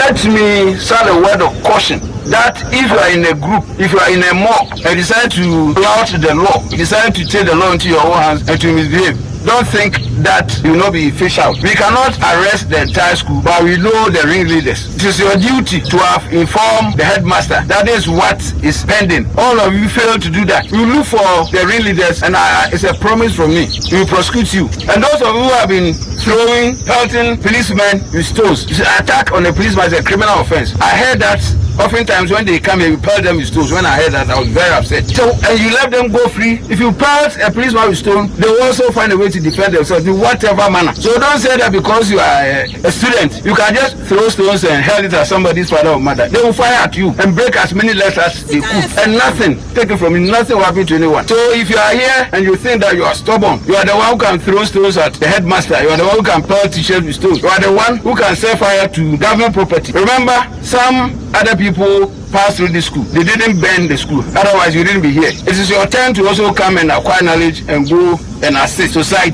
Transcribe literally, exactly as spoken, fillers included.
let me sound a word of caution that if you are in a group, if you are in a mob and decide to flout the law, decide to take the law into your own hands and to misbehave, don't think that you will not be fish out. We cannot arrest the entire school, but we know the ringleaders. It is your duty to have informed the headmaster. That is what is pending. All of you fail to do that. We will look for the ringleaders, and I, it's a promise from me. We will prosecute you. And those of you who have been throwing, pelting policemen with stones, attack on a policeman is a criminal offense. I heard that. Oftentimes when they come here, you pelt them with stones. When I heard that, I was very upset. So, and you let them go free. If you pelt a policeman with stone, they will also find a way to defend themselves in whatever manner. So don't say that because you are a, a student, you can just throw stones and hurl it at somebody's father or mother. They will fire at you and break as many legs as they could. And nothing, take it from you, nothing will happen to anyone. So if you are here and you think that you are stubborn, you are the one who can throw stones at the headmaster, you are the one who can pelt teachers with stones, you are the one who can set fire to government property. Remember, some other people passed through this school. They didn't burn the school. Otherwise, you didn't be here. It is your turn to also come and acquire knowledge and go and assist society.